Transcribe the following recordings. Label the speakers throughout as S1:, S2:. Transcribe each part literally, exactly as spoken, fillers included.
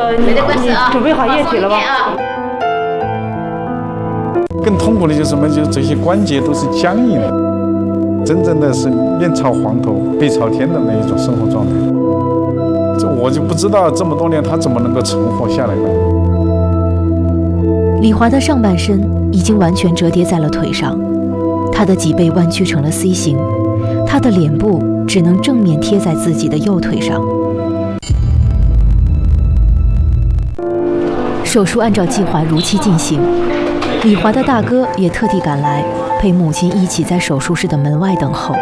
S1: 个你你准备好液体了吧？
S2: 更痛苦的就是什么？就是这些关节都是僵硬的，真正的是面朝黄土背朝天的那一种生活状态。这我就不知道这么多年他怎么能够存活下来的。
S3: 李华的上半身已经完全折叠在了腿上，他的脊背弯曲成了 C 型，他的脸部只能正面贴在自己的右腿上。手术按照计划如期进行，李华的大哥也特地赶来，陪母亲一起在手术室的门外等候。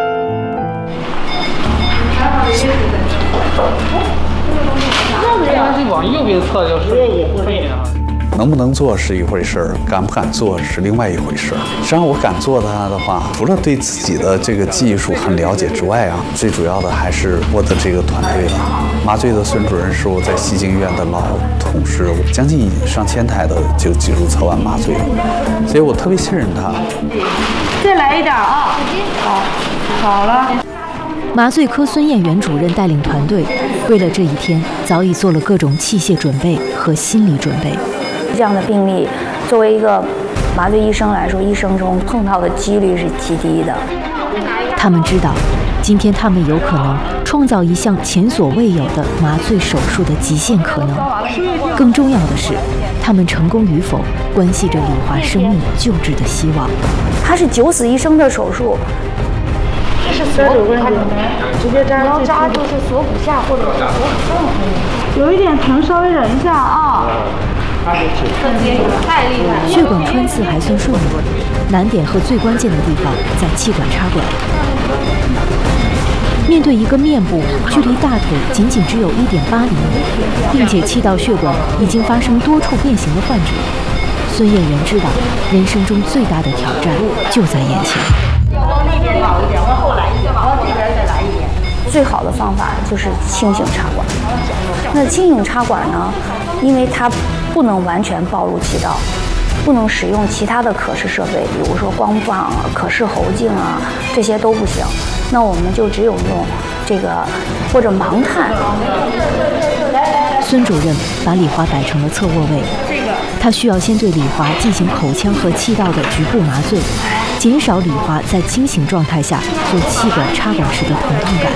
S4: 应该是往右边侧就是对一点。
S5: 能不能做是一回事儿，敢不敢做是另外一回事儿。实际上，我敢做它的话，除了对自己的这个技术很了解之外啊，最主要的还是我的这个团队了。麻醉的孙主任是我在西京医院的老同事，将近上千台的就技术侧弯麻醉，所以我特别信任他。
S1: 再来一点啊！好，好了。
S3: 麻醉科孙艳元主任带领团队，为了这一天，早已做了各种器械准备和心理准备。
S6: 这样的病例，作为一个麻醉医生来说，一生中碰到的几率是极低的。
S3: 他们知道，今天他们有可能创造一项前所未有的麻醉手术的极限可能。更重要的是，他们成功与否，关系着李华生命救治的希望。
S6: 它是九死一生的手术。
S1: 这是锁骨，它直接扎，要扎就是锁骨下或者是锁骨上。有一点疼，稍微忍一下啊。太厉害！
S3: 血管穿刺还算顺利，难点和最关键的地方在气管插管。面对一个面部距离大腿仅仅只有一点八厘米，并且气道血管已经发生多处变形的患者，孙艳元知道人生中最大的挑战就在眼前。
S1: 往那边倒一点，往后来一点，往这边再来一点。
S6: 最好的方法就是轻型插管。那轻型插管呢，因为它不能完全暴露气道，不能使用其他的可视设备，比如说光棒啊、可视喉镜啊，这些都不行。那我们就只有用这个或者盲探。
S3: 孙主任把李华摆成了侧卧位，他需要先对李华进行口腔和气道的局部麻醉，减少李华在清醒状态下做气管插管时的疼痛感。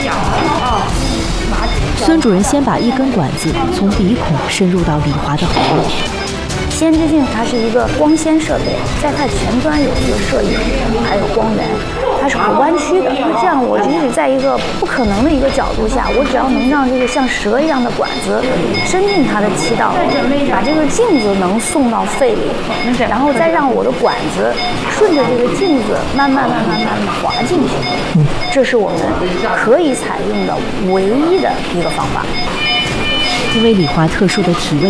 S3: 孙主任先把一根管子从鼻孔深入到李华的喉咙。
S6: 先知镜它是一个光纤设备，在它前端有一个摄影，还有光源，它是不弯曲的。这样我即使在一个不可能的一个角度下，我只要能让这个像蛇一样的管子伸进它的气道，把这个镜子能送到肺里，然后再让我的管子顺着这个镜子慢慢慢慢慢慢滑进去。这是我们可以采用的唯一的一个方法。
S3: 因为李华特殊的体位